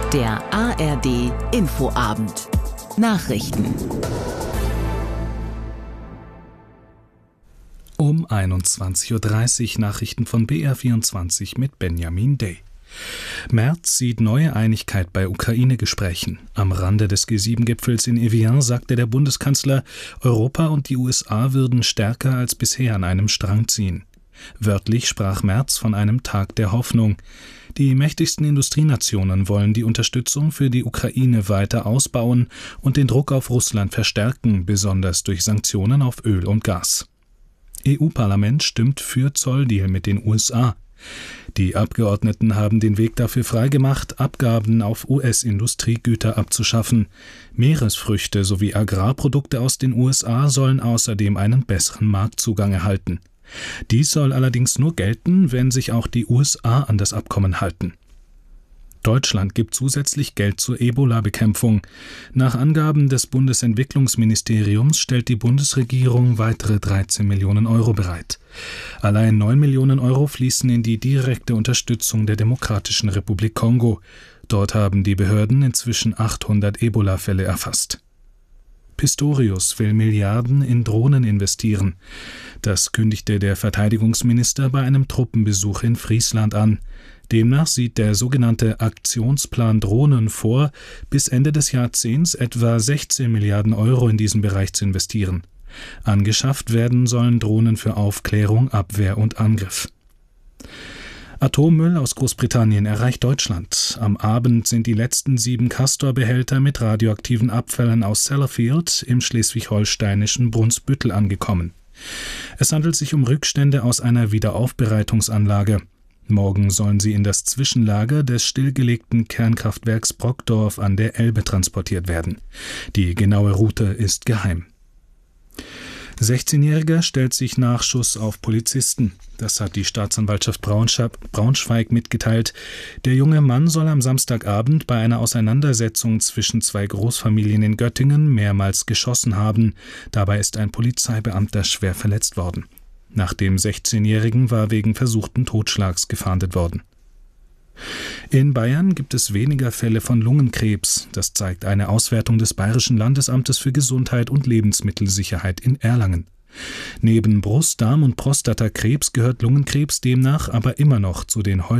Der ARD Infoabend. Nachrichten. Um 21:30 Uhr Nachrichten von BR24 mit Benjamin Day. Merz sieht neue Einigkeit bei Ukraine-Gesprächen. Am Rande des G7-Gipfels in Evian sagte der Bundeskanzler, Europa und die USA würden stärker als bisher an einem Strang ziehen. Wörtlich sprach Merz von einem Tag der Hoffnung. Die mächtigsten Industrienationen wollen die Unterstützung für die Ukraine weiter ausbauen und den Druck auf Russland verstärken, besonders durch Sanktionen auf Öl und Gas. EU-Parlament stimmt für Zolldeal mit den USA. Die Abgeordneten haben den Weg dafür freigemacht, Abgaben auf US-Industriegüter abzuschaffen. Meeresfrüchte sowie Agrarprodukte aus den USA sollen außerdem einen besseren Marktzugang erhalten. Dies soll allerdings nur gelten, wenn sich auch die USA an das Abkommen halten. Deutschland gibt zusätzlich Geld zur Ebola-Bekämpfung. Nach Angaben des Bundesentwicklungsministeriums stellt die Bundesregierung weitere 13 Millionen Euro bereit. Allein 9 Millionen Euro fließen in die direkte Unterstützung der Demokratischen Republik Kongo. Dort haben die Behörden inzwischen 800 Ebola-Fälle erfasst. Pistorius will Milliarden in Drohnen investieren. Das kündigte der Verteidigungsminister bei einem Truppenbesuch in Friesland an. Demnach sieht der sogenannte Aktionsplan Drohnen vor, bis Ende des Jahrzehnts etwa 16 Milliarden Euro in diesen Bereich zu investieren. Angeschafft werden sollen Drohnen für Aufklärung, Abwehr und Angriff. Atommüll aus Großbritannien erreicht Deutschland. Am Abend sind die letzten 7 Castor-Behälter mit radioaktiven Abfällen aus Sellafield im schleswig-holsteinischen Brunsbüttel angekommen. Es handelt sich um Rückstände aus einer Wiederaufbereitungsanlage. Morgen sollen sie in das Zwischenlager des stillgelegten Kernkraftwerks Brockdorf an der Elbe transportiert werden. Die genaue Route ist geheim. 16-Jähriger stellt sich Nachschuss auf Polizisten. Das hat die Staatsanwaltschaft Braunschweig mitgeteilt. Der junge Mann soll am Samstagabend bei einer Auseinandersetzung zwischen 2 Großfamilien in Göttingen mehrmals geschossen haben. Dabei ist ein Polizeibeamter schwer verletzt worden. Nach dem 16-Jährigen war wegen versuchten Totschlags gefahndet worden. In Bayern gibt es weniger Fälle von Lungenkrebs. Das zeigt eine Auswertung des Bayerischen Landesamtes für Gesundheit und Lebensmittelsicherheit in Erlangen. Neben Brust-, Darm- und Prostatakrebs gehört Lungenkrebs demnach aber immer noch zu den